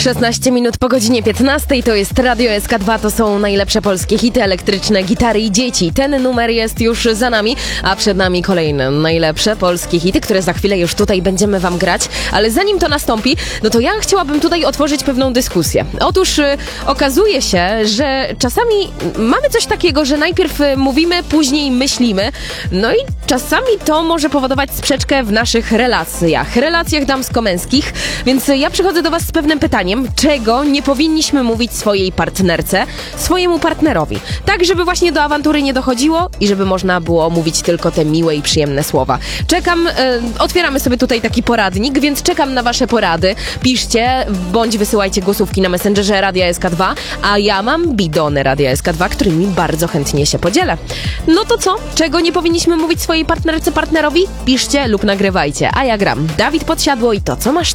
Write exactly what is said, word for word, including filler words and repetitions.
szesnaście minut po godzinie piętnastej, to jest Radio S K dwa, to są najlepsze polskie hity, elektryczne gitary i dzieci. Ten numer jest już za nami, a przed nami kolejne najlepsze polskie hity, które za chwilę już tutaj będziemy wam grać. Ale zanim to nastąpi, no to ja chciałabym tutaj otworzyć pewną dyskusję. Otóż y, okazuje się, że czasami mamy coś takiego, że najpierw y, mówimy, później myślimy, no i czasami to może powodować sprzeczkę w naszych relacjach, relacjach damsko-męskich, więc ja przychodzę do was z pewnym pytaniem, czego nie powinniśmy mówić swojej partnerce, swojemu partnerowi, tak żeby właśnie do awantury nie dochodziło i żeby można było mówić tylko te miłe i przyjemne słowa. Czekam, y, otwieramy sobie tutaj taki poradnik, więc czekam na wasze porady, piszcie, bądź wysyłajcie głosówki na Messengerze Radia S K dwa, a ja mam bidony Radia S K dwa, którymi bardzo chętnie się podzielę. No to co? Czego nie powinniśmy mówić swojej partnerce, partnerowi? Piszcie lub nagrywajcie, a ja gram Dawid Podsiadło i to, co masz